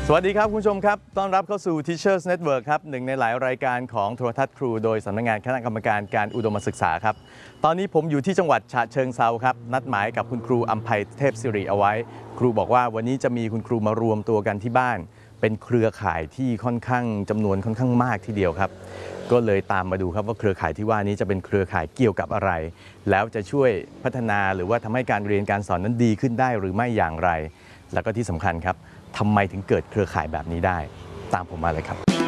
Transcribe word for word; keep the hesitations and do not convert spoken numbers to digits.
สวัสดีครับคุณผู้ชมครับต้อนรับเข้าสู่ Teachers Network ครับหนึ่งในหลายรายการของโทรทัศน์ครูโดยสำนักงานคณะกรรมการการอุดมศึกษาครับตอนนี้ผมอยู่ที่จังหวัดฉะเชิงเทราครับนัดหมายกับคุณครูอัมภัยเทพสิริเอาไว้ครูบอกว่าวันนี้จะมีคุณครูมารวมตัวกันที่บ้านเป็นเครือข่ายที่ค่อนข้างจำนวนค่อนข้างมากทีเดียวครับก็เลยตามมาดูครับว่าเครือข่ายที่ว่านี้จะเป็นเครือข่ายเกี่ยวกับอะไรแล้วจะช่วยพัฒนาหรือว่าทำให้การเรียนการสอนนั้นดีขึ้นได้หรือไม่อย่างไรแล้วก็ที่สำคัญครับทำไมถึงเกิดเครือข่ายแบบนี้ได้ตามผมมาเลยครับ